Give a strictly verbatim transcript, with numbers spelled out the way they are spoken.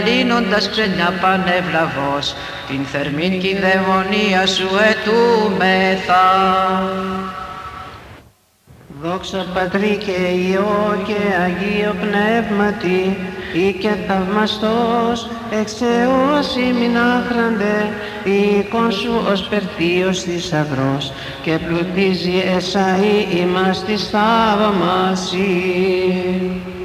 λύνοντας ξενιά πανευλαβώς, την θερμήν κηδαιμονία σου ετούμεθα. Δόξα Πατρί και Υιό και Αγίο Πνεύματι, ή και θαυμαστός εξ Θεός ημιν άχραντε, η εικόν σου ως περτίος θησαυρός, και πλουτίζει εσαΐ ημάς της θαύμασι.